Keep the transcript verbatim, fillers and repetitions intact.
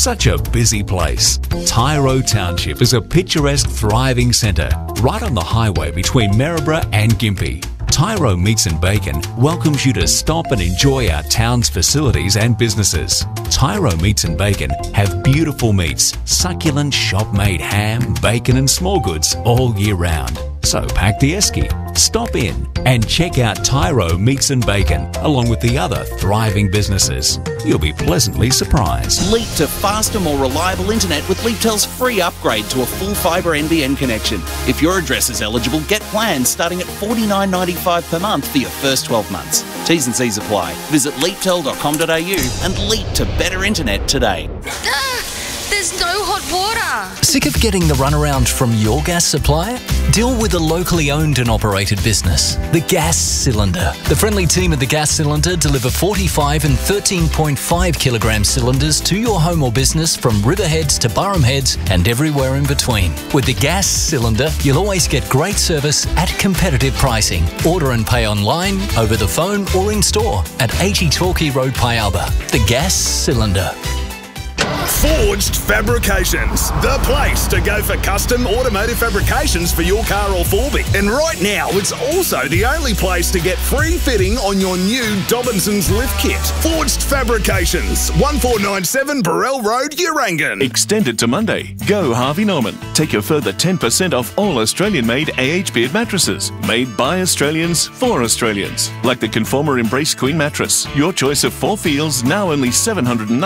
such a busy place. Tyro Township is a picturesque, thriving centre right on the highway between Maryborough and Gympie. Tyro Meats and Bacon welcomes you to stop and enjoy our town's facilities and businesses. Tyro Meats and Bacon have beautiful meats, succulent shop-made ham, bacon and small goods all year round. So pack the esky, stop in and check out Tyro Meats and Bacon along with the other thriving businesses. You'll be pleasantly surprised. Leap to faster, more reliable internet with Leaptel's free upgrade to a full fibre N B N connection. If your address is eligible, get plans starting at forty-nine ninety-five per month for your first twelve months. T's and C's apply. Visit leaptel dot com dot a u and leap to better internet today. There's no hot water. Sick of getting the runaround from your gas supplier? Deal with a locally owned and operated business, The Gas Cylinder. The friendly team at The Gas Cylinder deliver forty-five and thirteen point five kilogram cylinders to your home or business from Riverheads to Burham Heads and everywhere in between. With The Gas Cylinder, you'll always get great service at competitive pricing. Order and pay online, over the phone or in store at eighty Torquay Road, Pialba. The Gas Cylinder. Forged Fabrications, the place to go for custom automotive fabrications for your car or Forby. And right now, it's also the only place to get free fitting on your new Dobinson's lift kit. Forged Fabrications, one four nine seven Burrell Road, Urangan. Extended to Monday. Go Harvey Norman. Take a further ten percent off all Australian-made A H Beard mattresses. Made by Australians for Australians. Like the Conformer Embrace Queen mattress. Your choice of four feels, now only seven hundred